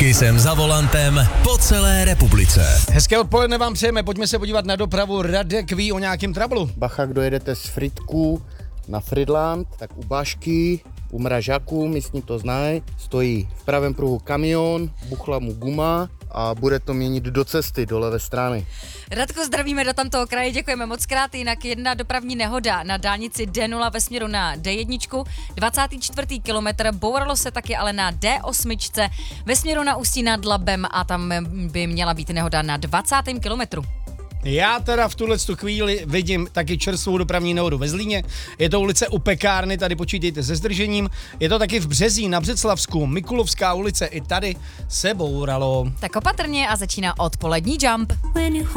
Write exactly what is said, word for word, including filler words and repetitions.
Kisem za volantem po celé republice. Hezké odpoledne vám přejeme, pojďme se podívat na dopravu. Radek ví o nějakém trablu. Bacha, kdo jedete z Frýdku na Frýdlant, tak u Bašky, u Mražaku, místní to znají, stojí v pravém pruhu kamion, buchla mu guma a bude to měnit do cesty, do levé strany. Radko, zdravíme do tamtoho kraje, děkujeme moc krát. Jinak jedna dopravní nehoda na dálnici D nula ve směru na D jedna, dvacátý čtvrtý kilometr, bouralo se taky ale na D osm ve směru na Ústí nad Labem a tam by měla být nehoda na dvacátém kilometru. Já teda v tuhle chvíli vidím taky čerstvou dopravní nehodu ve Zlíně. Je to ulice u Pekárny, tady počítejte se zdržením. Je to taky v Březí na Břeclavsku, Mikulovská ulice, i tady se bouralo. Tak opatrně a začíná odpolední Jump.